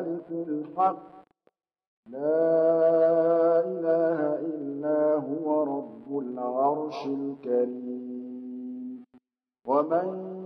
الملك الحق لا إله إلا هو رب العرش الكريم ومن